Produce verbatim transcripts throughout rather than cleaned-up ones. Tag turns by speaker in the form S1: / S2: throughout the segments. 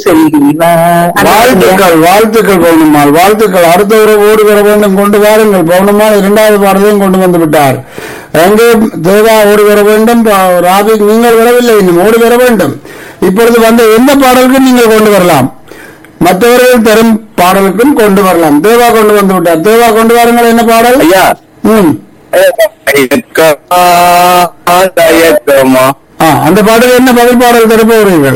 S1: செல்வா.
S2: வாழ்த்துக்கள் வாழ்த்துக்கள் பவுனம்மாள் வாழ்த்துக்கள். அடுத்த உறவு ஓடி வர வேண்டும், கொண்டு வாருங்கள். பவுனம்மாள் இரண்டாவது பாடலையும் கொண்டு வந்து விட்டார். எங்கே தேவா ஓடி வர வேண்டும், ராபி நீங்கள் வரவில்லை, இன்னும் ஓடி வர வேண்டும். இப்பொழுது வந்த எந்த பாடலுக்கும் நீங்கள் கொண்டு வரலாம், மற்றவர்கள் தரும் பாடலுக்கும் கொண்டு வரலாம். தேவா கொண்டு வந்து விட்டார். தேவா கொண்டு வாருங்கள். என்ன பாடல்
S3: ஐயா?
S2: ம் அந்த பாடல் என்ன பதில் பாடல் தரப்போகிறீர்கள்?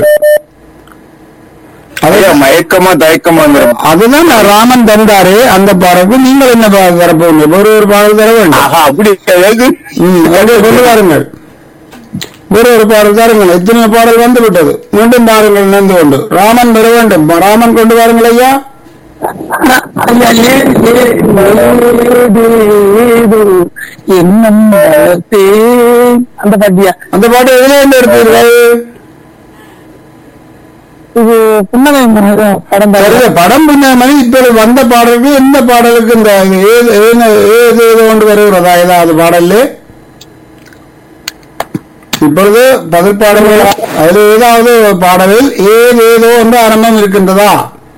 S3: மயக்கமா தயக்கமா?
S2: அதுதான் ராமன் தந்தாரே, அந்த பாடலுக்கு நீங்கள் என்ன பாடல் தரப்போங்க? ஒரு ஒரு பாடல் தர வேண்டும்.
S3: அப்படி
S2: கொண்டு வாருங்கள். ஒரு ஒரு பாடல் தாருங்கள். எத்தனை பாடல் வந்து விட்டது. மீண்டும் பாருங்கள் நினைந்து கொண்டு. ராமன் வர வேண்டும். ராமன் கொண்டு வாருங்கள் ஐயா.
S1: அந்த பாட்டியா?
S2: அந்த பாட்டு எதுல இருந்து எடுத்தீர்கள்?
S1: இது புன்னகை படம்
S2: படம் புன்னகை. இப்ப வந்த பாடலுக்கு எந்த பாடலுக்கு இந்த ஏது கொண்டு வருகிறதா ஏதாவது பாடல்? இப்பொழுது பதில் பாடல்கள் அதில் ஏதாவது பாடலில் ஏதேதோ என்று ஆரம்பம் இருக்கின்றதா?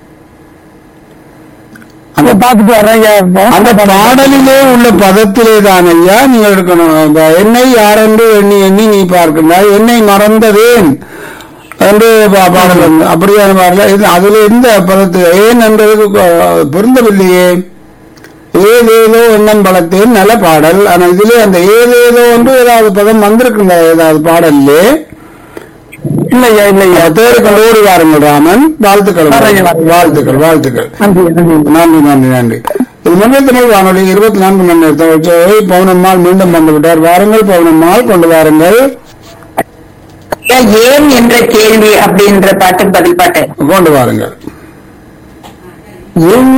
S2: அந்த பாடலிலே உள்ள பதத்திலே தான் ஐயா நீங்கள் எடுக்கணும். என்னை யாரென்று எண்ணி எண்ணி நீ பார்க்கின்றாய், என்னை மறந்ததேன் என்று பாடல். அப்படியான பாடல அதுல எந்த பதத்தில் ஏன் என்றதுக்கு பொருந்தவில்லையே. ஏதேதோ எண்ணம் பலத்தேன் நல்ல பாடல். ஆனால் இதுல அந்த ஏதேதோ என்று ஏதாவது பதம் வந்திருக்குங்க ஏதாவது பாடல்லே? இல்லையா இல்லையா. தேடி கொண்டு ஓடி வாருங்கள் ராமன். வாழ்த்துக்கள் வாழ்த்துக்கள் வாழ்த்துக்கள். நன்றி நன்றி நன்றி. இது மன்னிய தமிழ் வானொலி இருபத்தி நான்கு மணி நேரத்தை பவுனம்மாள் மீண்டும் வந்து விட்டார். வாருங்கள் பவுனம்மாள், கொண்டு வாருங்கள்.
S1: ஏன் என்ற கேள்வி அப்படின்ற பாட்டு பதில் பாட்டு
S2: கொண்டு வாருங்கள்.
S1: ஏன்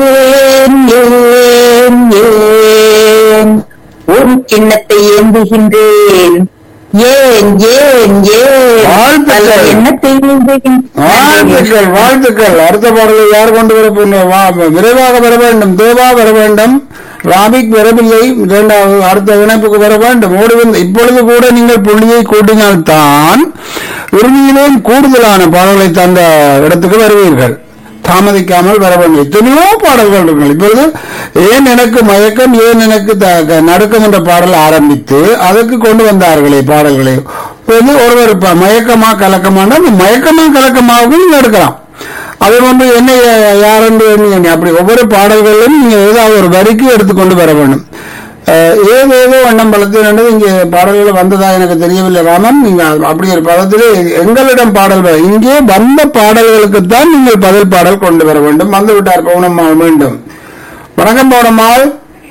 S1: ஏன் ஏன் ஒரு கிண்ணத்தை ஏந்துகின்றேன், ஏன் ஏன் ஏன் எண்ணத்தை
S2: வாழ்த்துக்கள் வாழ்த்துக்கள். அடுத்த பாடலை யார் கொண்டு வர? விரைவாக வர வேண்டும். தேவா வர வேண்டும். ராபிக் வரவில்லை. இரண்டாவது அடுத்த இணைப்புக்கு வர வேண்டும். ஓடி வந்து இப்பொழுது கூட நீங்கள் புள்ளியை கூட்டினால்தான் இறுதியிலும் கூடுதலான பாடல்களை தந்த இடத்துக்கு வருவீர்கள். தாமதிக்காமல் வர வேண்டும். எத்தனையோ பாடல்கள் இருக்குங்கள். இப்பொழுது ஏன் எனக்கு மயக்கம் ஏன் எனக்கு நடுக்கம் என்ற பாடல் ஆரம்பித்து அதற்கு கொண்டு வந்தார்களே பாடல்களை. ஒருவர் மயக்கமா கலக்கமான மயக்கமா கலக்கமாகவும் நீங்க எடுக்கலாம். அது வந்து என்ன யாரென்று எண்ணி அப்படி ஒவ்வொரு பாடல்களிலும் நீங்க ஏதாவது ஒரு வரிக்கு எடுத்துக்கொண்டு வர வேண்டும். ஏதேதோ வண்ணம் பலத்தில் இங்கே பாடல்கள் வந்ததா எனக்கு தெரியவில்லை ராமன். நீங்க அப்படி ஒரு பதத்திலே எங்களிடம் பாடல் இங்கே வந்த பாடல்களுக்குத்தான் நீங்கள் பதில் பாடல் கொண்டு வர வேண்டும். வந்து விட்டார் பவுனம்மாள் மீண்டும். வணக்கம் பவுனம்மாள்.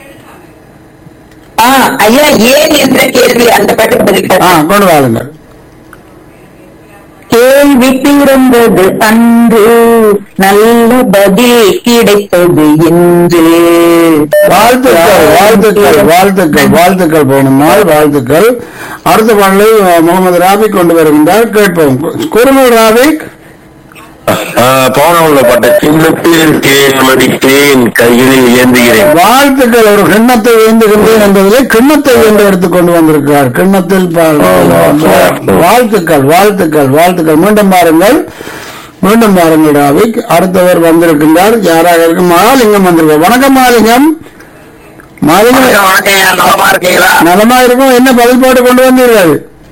S1: ஐயா ஏன் என்ற கேள்வி அந்த பாட்டு பதில்
S2: கொண்டு வாருங்கள்.
S1: கேள்வி பிறந்தது அன்று நல்ல பதில் கிடைத்தது என்று.
S2: வாழ்த்துக்கள் வாழ்த்துக்கள் வாழ்த்துக்கள் வாழ்த்துக்கள் பவுனம்மாள் வாழ்த்துக்கள். அடுத்த பாடலை முகமது ராபிக் கொண்டு வருகின்றார். கேட்போம். குருமல் ராபிக்.
S3: பவுனம்ல பட்ட கிண்ணத்தில் தேன் மடித்தேன் கைகளில் ஏந்துகிறேன்.
S2: வாழ்த்துக்கள். ஒரு கிண்ணத்தை ஏந்துகின்றேன் என்பதிலே கிண்ணத்தை என்று எடுத்துக் கொண்டு வந்திருக்கிறார். கிண்ணத்தில் வாழ்த்துக்கள் வாழ்த்துக்கள் வாழ்த்துக்கள். மீண்டும் பாருங்கள் மீண்டும் பாருங்கள் ராவிக். அடுத்தவர் வந்திருக்கின்றார். யாராக இருக்கு? மகாலிங்கம் வந்திருக்கார். வணக்கம் மகாலிங்கம். நலமா இருக்கும். என்ன பதில் போட்டு கொண்டு வந்தீர்கள்?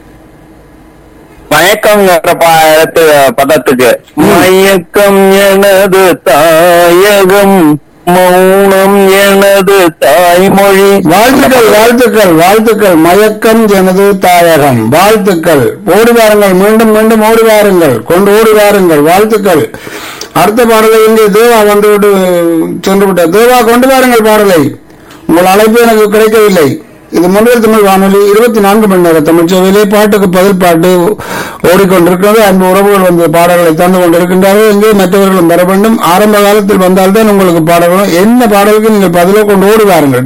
S3: மயக்கம் பதத்துக்கு மயக்கம் எனது தாயகம் மௌனம் எனது தாய்மொழி.
S2: வாழ்த்துக்கள் வாழ்த்துக்கள் வாழ்த்துக்கள். மயக்கம் எனது தாயகம். வாழ்த்துக்கள். ஓடி வாருங்கள். மீண்டும் மீண்டும் ஓடி வாருங்கள். கொண்டு ஓடி வாருங்கள். வாழ்த்துக்கள். அடுத்த பாடலை இங்கே தேவா வந்து விட்டு சென்று விட்டார். தேவா கொண்டு வாருங்கள் பாடலை. உங்கள் அழைப்பு எனக்கு கிடைக்கவில்லை. இது முன்னில் தமிழ் வானொலி இருபத்தி நான்கு மணி நேர தமிழ் சேவையிலே பாட்டுக்கு பதில் பாட்டு ஓடிக்கொண்டிருக்கிறது. அன்பு உறவுகள் வந்து பாடல்களை தந்து கொண்டிருக்கின்றார்கள். இங்கே மற்றவர்களும் வர வேண்டும். ஆரம்ப காலத்தில் வந்தால்தான் உங்களுக்கு பாடல்களும் என்ன பாடலுக்கு நீங்கள் பதிலை கொண்டு ஓடி வாருங்கள்.